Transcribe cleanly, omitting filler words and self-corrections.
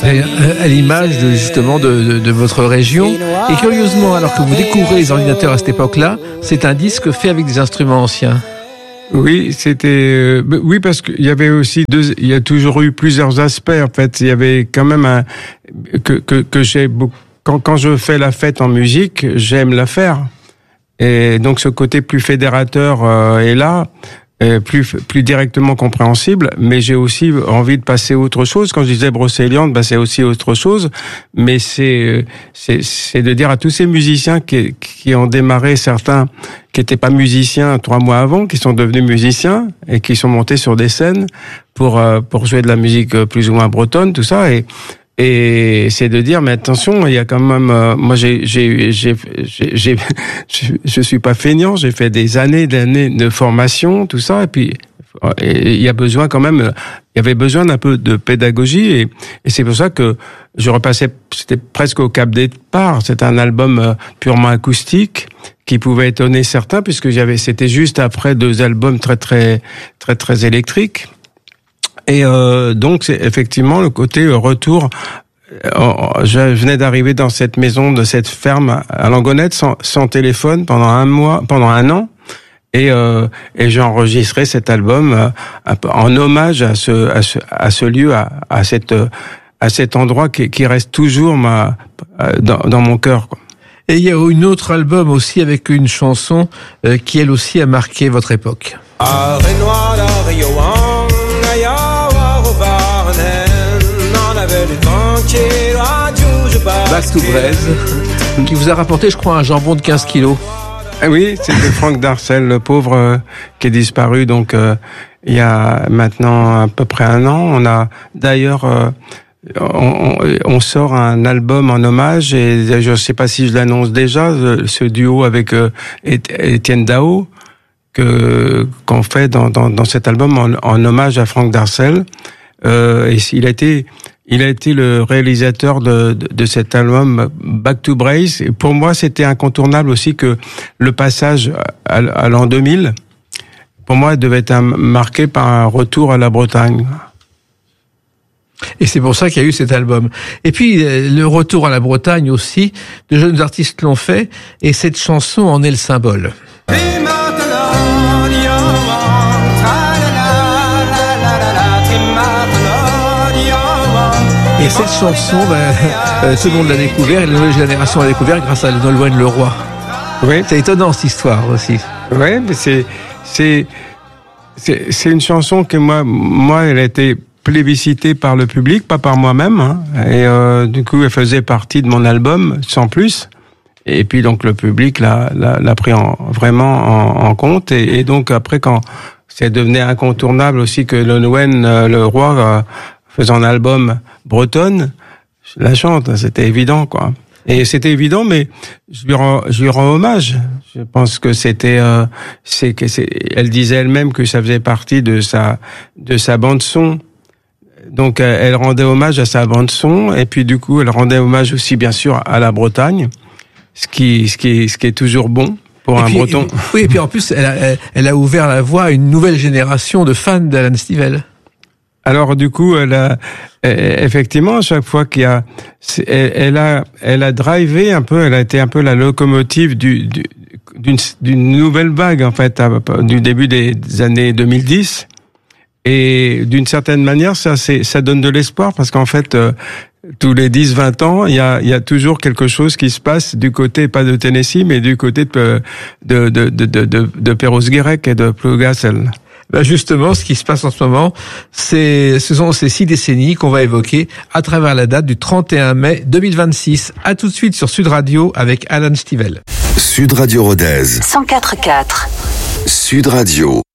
À l'image justement de votre région. Et curieusement, alors que vous découvrez les ordinateurs à cette époque-là, c'est un disque fait avec des instruments anciens. Oui, c'était oui parce qu'il y avait aussi il y a toujours eu plusieurs aspects en fait. Il y avait quand même que j'ai beaucoup, quand je fais la fête en musique, j'aime la faire. Et donc ce côté plus fédérateur est là. Plus directement compréhensible, mais j'ai aussi envie de passer à autre chose. Quand je disais Brocéliande, c'est aussi autre chose, mais c'est de dire à tous ces musiciens qui ont démarré, certains qui étaient pas musiciens 3 mois avant, qui sont devenus musiciens et qui sont montés sur des scènes pour jouer de la musique plus ou moins bretonne, tout ça, et c'est de dire, mais attention, il y a quand même, moi je suis pas feignant, j'ai fait des années de formation, tout ça, et puis il y a besoin quand même, il y avait besoin d'un peu de pédagogie, et c'est pour ça que je repassais, c'était presque au cap des départ. C'était un album purement acoustique qui pouvait étonner certains, puisque c'était juste après 2 albums très électriques. Et donc c'est effectivement le côté retour. Je venais d'arriver dans cette maison, de cette ferme à Langonette, sans téléphone pendant un an, et j'ai enregistré cet album en hommage à ce lieu, à cet endroit qui reste toujours dans mon cœur, quoi. Et il y a une autre album aussi avec une chanson qui elle aussi a marqué votre époque. Back to Braise, qui vous a rapporté, je crois, un jambon de 15 kilos. Ah oui, c'était Franck Darcel, le pauvre, qui est disparu, donc il y a maintenant à peu près 1 an. On a d'ailleurs, on sort un album en hommage, et je ne sais pas si je l'annonce déjà, ce duo avec Étienne Dao, qu'on fait dans cet album en hommage à Franck Darcel. Et il a été le réalisateur de cet album Back to Braise. Et pour moi, c'était incontournable aussi que le passage à l'an 2000, pour moi, devait être marqué par un retour à la Bretagne. Et c'est pour ça qu'il y a eu cet album. Et puis, le retour à la Bretagne aussi, de jeunes artistes l'ont fait, et cette chanson en est le symbole. Et cette chanson, tout le monde l'a découvert, et la nouvelle génération l'a découvert grâce à Nolwenn Leroy. Oui. C'est étonnant, cette histoire aussi. Oui, mais c'est une chanson que moi, elle a été plébiscitée par le public, pas par moi-même, hein. Et du coup, elle faisait partie de mon album, sans plus. Et puis donc le public l'a pris vraiment en compte. Et donc après, quand c'est devenu incontournable aussi que Nolwenn Leroy faisant un album bretonne, je la chante, c'était évident, quoi. Et c'était évident, mais je lui rends hommage. Je pense que elle disait elle-même que ça faisait partie de sa bande son. Donc elle rendait hommage à sa bande son, et puis du coup elle rendait hommage aussi bien sûr à la Bretagne, ce qui est toujours bon pour un Breton. Oui, et puis en plus elle a ouvert la voie à une nouvelle génération de fans d'Alan Stivell. Alors du coup, effectivement, à chaque fois elle a drivé un peu, elle a été un peu la locomotive d'une nouvelle vague en fait, du début des années 2010. Et d'une certaine manière, ça donne de l'espoir, parce qu'en fait, tous les 10-20 ans, il y a toujours quelque chose qui se passe du côté, pas de Tennessee, mais du côté de Perros-Guirec et de Plougastel. Justement, ce qui se passe en ce moment, ce sont ces 6 décennies qu'on va évoquer à travers la date du 31 mai 2026. À tout de suite sur Sud Radio avec Alan Stivell. Sud Radio Rodez. 104.4. Sud Radio.